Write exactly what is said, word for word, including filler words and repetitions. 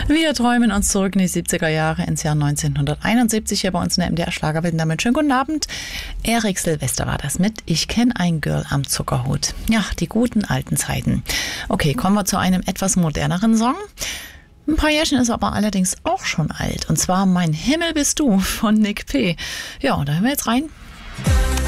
Wir träumen uns zurück in die siebziger Jahre, ins Jahr neunzehnhunderteinundsiebzig, hier bei uns in der M D R Schlagerwelt. Damit schönen guten Abend. Erik Silvester war das mit Ich kenne ein Girl am Zuckerhut. Ja, die guten alten Zeiten. Okay, kommen wir zu einem etwas moderneren Song. Ein paar Jährchen ist aber allerdings auch schon alt. Und zwar Mein Himmel bist du von Nick P. Ja, und da hören wir jetzt rein.